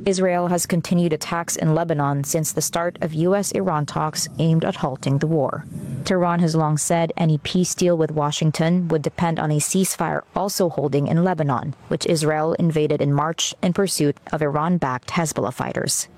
Israel has continued attacks in Lebanon since the start of U.S.-Iran talks aimed at halting the war. Tehran has long said any peace deal with Washington would depend on a ceasefire also holding in Lebanon, which Israel invaded in March in pursuit of Iran-backed Hezbollah fighters.